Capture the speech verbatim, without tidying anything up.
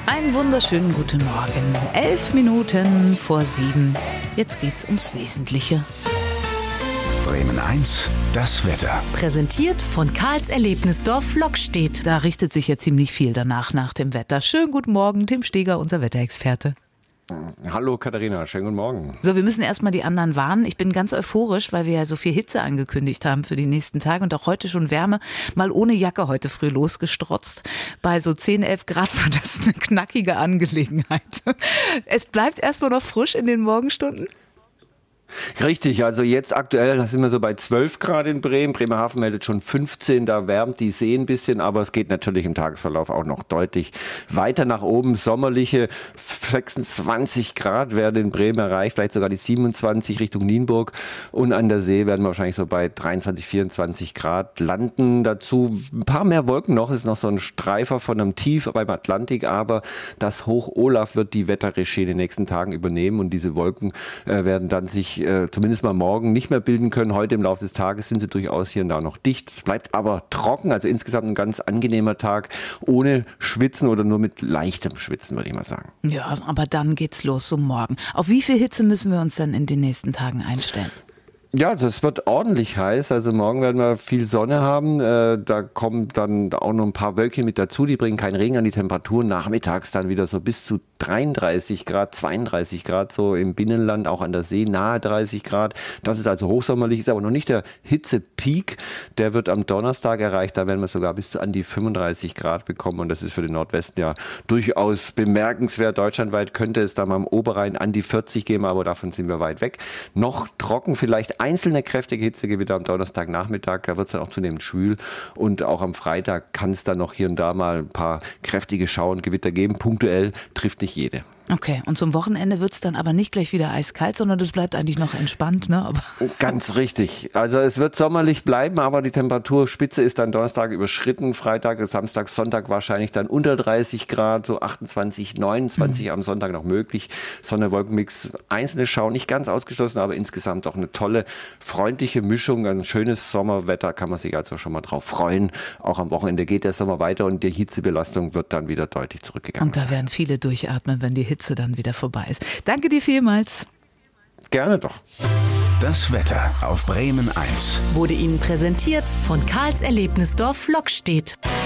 Einen wunderschönen guten Morgen. Elf Minuten vor sieben. Jetzt geht's ums Wesentliche. Bremen eins, das Wetter. Präsentiert von Karls Erlebnisdorf Lockstedt. Da richtet sich ja ziemlich viel danach nach dem Wetter. Schönen guten Morgen, Tim Steger, unser Wetterexperte. Hallo Katharina, schönen guten Morgen. So, wir müssen erstmal die anderen warnen. Ich bin ganz euphorisch, weil wir ja so viel Hitze angekündigt haben für die nächsten Tage und auch heute schon Wärme. Mal ohne Jacke heute früh losgestrotzt. Bei so zehn, elf Grad war das eine knackige Angelegenheit. Es bleibt erstmal noch frisch in den Morgenstunden. Richtig, also jetzt aktuell sind wir so bei zwölf Grad in Bremen. Bremerhaven meldet schon fünfzehn, da wärmt die See ein bisschen, aber es geht natürlich im Tagesverlauf auch noch deutlich weiter nach oben. Sommerliche sechsundzwanzig Grad werden in Bremen erreicht, vielleicht sogar die siebenundzwanzig Richtung Nienburg. Und an der See werden wir wahrscheinlich so bei dreiundzwanzig, vierundzwanzig Grad landen. Dazu ein paar mehr Wolken noch, ist noch so ein Streifer von einem Tief beim Atlantik, aber das Hoch Olaf wird die Wetterregie in den nächsten Tagen übernehmen und diese Wolken äh, werden dann sich äh, zumindest mal morgen nicht mehr bilden können. Heute im Laufe des Tages sind sie durchaus hier und da noch dicht. Es bleibt aber trocken, also insgesamt ein ganz angenehmer Tag, ohne Schwitzen oder nur mit leichtem Schwitzen, würde ich mal sagen. Ja, aber dann geht's los, so morgen. Auf wie viel Hitze müssen wir uns dann in den nächsten Tagen einstellen? Ja, das wird ordentlich heiß. Also morgen werden wir viel Sonne haben. Äh, da kommen dann auch noch ein paar Wölkchen mit dazu. Die bringen keinen Regen an die Temperaturen. Nachmittags dann wieder so bis zu dreiunddreißig Grad, zweiunddreißig Grad so im Binnenland, auch an der See nahe dreißig Grad. Das ist also hochsommerlich, ist aber noch nicht der Hitzepeak. Der wird am Donnerstag erreicht. Da werden wir sogar bis zu an die fünfunddreißig Grad bekommen. Und das ist für den Nordwesten ja durchaus bemerkenswert. Deutschlandweit könnte es da mal am Oberrhein an die vierzig gehen, aber davon sind wir weit weg. Noch trocken vielleicht einzelne kräftige Hitzegewitter am Donnerstagnachmittag, da wird es dann auch zunehmend schwül und auch am Freitag kann es dann noch hier und da mal ein paar kräftige Schauer und Gewitter geben. Punktuell trifft nicht jede. Okay, und zum Wochenende wird es dann aber nicht gleich wieder eiskalt, sondern das bleibt eigentlich noch entspannt, ne? Aber ganz richtig. Also es wird sommerlich bleiben, aber die Temperaturspitze ist dann Donnerstag überschritten. Freitag, Samstag, Sonntag wahrscheinlich dann unter dreißig Grad, so achtundzwanzig, neunundzwanzig mhm. am Sonntag noch möglich. Sonne-Wolkenmix, einzelne Schauer nicht ganz ausgeschlossen, aber insgesamt auch eine tolle, freundliche Mischung. Ein schönes Sommerwetter, kann man sich also schon mal drauf freuen. Auch am Wochenende geht der Sommer weiter und die Hitzebelastung wird dann wieder deutlich zurückgegangen. Und da werden viele durchatmen, wenn die Hitze dann wieder vorbei ist. Danke dir vielmals. Gerne doch. Das Wetter auf Bremen eins Wurde Ihnen präsentiert von Karls Erlebnisdorf Lockstedt.